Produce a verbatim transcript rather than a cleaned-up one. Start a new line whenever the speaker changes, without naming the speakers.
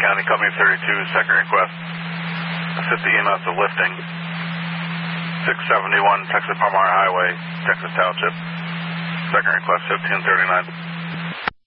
County, Company thirty-two, second request. Assist the E M S of lifting. six seventy-one Texas Palmyra Highway, Texas Township. Second request, fifteen thirty-nine.